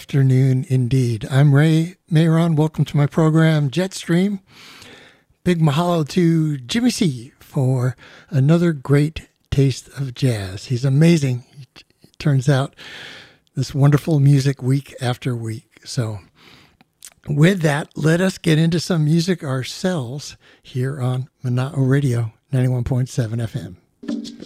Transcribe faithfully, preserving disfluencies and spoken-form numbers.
afternoon indeed. I'm Ray Mayron. Welcome to my program, Jetstream. Big mahalo to Jimmy C for another great taste of jazz. He's amazing. It turns out this wonderful music week after week. So with that, let us get into some music ourselves here on Mana'o Radio ninety-one point seven F M.